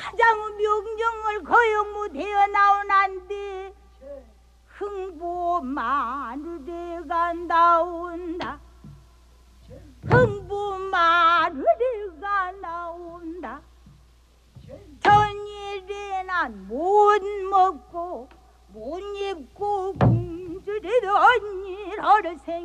가장 명령을 거역 못해어 나오난데 흥부 마누리가 나온다. 흥부 마누리가 나온다. 전일에 난 못 먹고 못 입고 굶주리던 일 어르생